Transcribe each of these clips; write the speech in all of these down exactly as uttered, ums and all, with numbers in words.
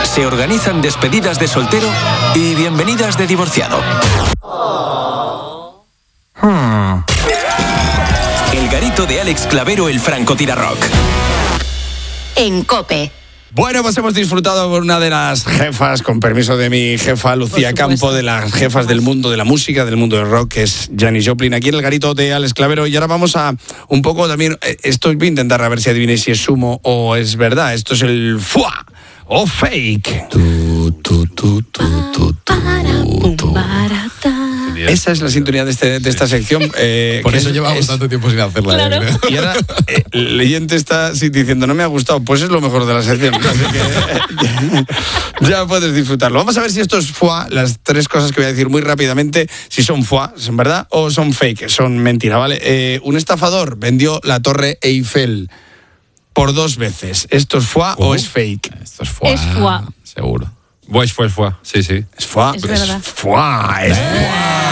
se organizan despedidas de soltero y bienvenidas de divorciado. Hmm. El garito de Alex Clavero, el francotirarrock. En COPE. Bueno, pues hemos disfrutado con una de las jefas, con permiso de mi jefa Lucía Campo, de las jefas del mundo de la música, del mundo del rock, que es Janis Joplin, aquí en el garito de Alex Clavero. Y ahora vamos a un poco también, esto voy a intentar a ver si adivinéis si es humo o es verdad. Esto es el fuá o fake. Tu, tu, tu, tu, tu, tu, tu. Esa es la sintonía de, este, de esta sección. Eh, Por eso es, llevamos es, tanto tiempo sin hacerla. Claro. ¿eh? Y ahora eh, el leyente está sí, diciendo, no me ha gustado, pues es lo mejor de la sección. Así que ya, ya puedes disfrutarlo. Vamos a ver si esto es foie, las tres cosas que voy a decir muy rápidamente, si son foie, ¿son verdad? O son fake, son mentira, ¿vale? Eh, un estafador vendió la Torre Eiffel por dos veces. ¿Esto es foie oh. o es fake? Esto es foie. Es foie. Seguro. Pues fue, fue, sí, sí. Es foie. Es verdad. Es foie. Es foie.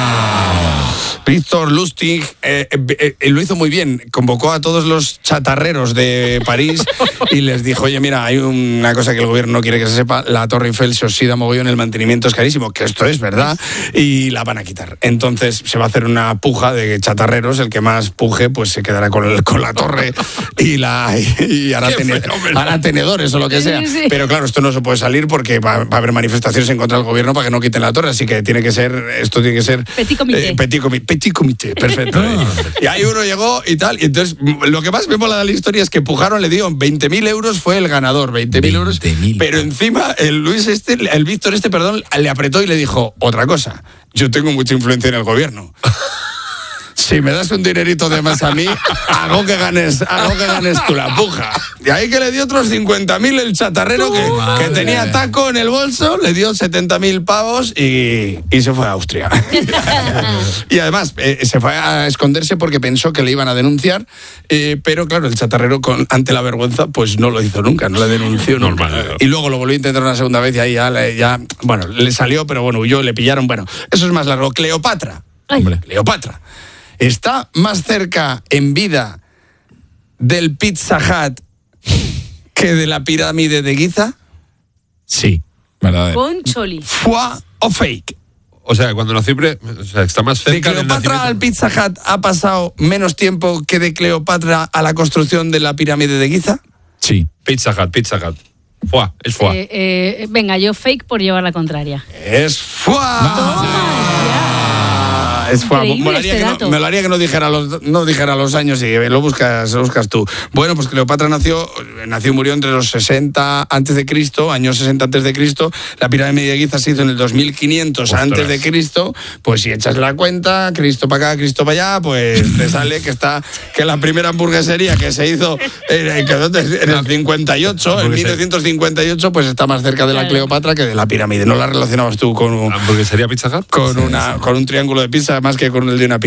Víctor Lustig eh, eh, eh, lo hizo muy bien, convocó a todos los chatarreros de París y les dijo, oye, mira, hay una cosa que el gobierno no quiere que se sepa, la Torre Eiffel se oxida mogollón, el mantenimiento es carísimo, que esto es verdad, y la van a quitar. Entonces se va a hacer una puja de chatarreros, el que más puje pues se quedará con, el, con la torre y, la, y hará, tener, hará tenedores o lo que sea. Sí, sí. Pero claro, esto no se puede salir porque va, va a haber manifestaciones en contra del gobierno para que no quiten la torre, así que tiene que ser, esto tiene que ser... Petit comité. Eh, petit comité. Petit comité, perfecto. Y ahí uno llegó y tal, y entonces lo que más me mola de la historia es que pujaron, le dio veinte mil euros, fue el ganador, veinte mil euros, pero encima el Luis este, el Víctor este, perdón, le apretó y le dijo, otra cosa, yo tengo mucha influencia en el gobierno. Si me das un dinerito de más a mí, hago que ganes, hago que ganes tú la puja. Y ahí que le dio otros cincuenta mil el chatarrero que, que tenía taco en el bolso, le dio setenta mil pavos y, y se fue a Austria. Y además eh, se fue a esconderse porque pensó que le iban a denunciar, eh, pero claro, el chatarrero con, ante la vergüenza pues no lo hizo nunca, no le denunció nunca. Normal. Y luego lo volvió a intentar una segunda vez y ahí ya, ya, bueno, le salió, pero bueno, huyó, le pillaron. Bueno, eso es más largo. Cleopatra. Hombre. Cleopatra. ¿Está más cerca en vida del Pizza Hut que de la pirámide de Giza? Sí, verdad. Poncholi. ¿Foie o fake? O sea, cuando nació, o sea, está más cerca ¿De Cleopatra al Pizza Hut ha pasado menos tiempo que de Cleopatra a la construcción de la pirámide de Giza? Sí. Pizza Hut, Pizza Hut. Fue, es fue. Eh, eh, venga, yo fake por llevar la contraria. Es foie. Es foie. Molaría este que no, me lo haría que no dijera los, no dijera los años y lo buscas, lo buscas tú. Bueno, pues Cleopatra nació, nació y murió entre los sesenta antes de Cristo, años sesenta antes de Cristo. La pirámide de Giza se hizo en el dos mil quinientos Ostras. Antes de Cristo. Pues si echas la cuenta, Cristo para acá, Cristo para allá, pues te sale que está que la primera hamburguesería que se hizo en, en el cincuenta y ocho, en mil novecientos cincuenta y ocho, pues está más cerca de la Cleopatra que de la pirámide. ¿No la relacionabas tú con un, hamburguesería Pizza Hut? con Sí, una sí. con un triángulo de pizza más que con el de una pizza?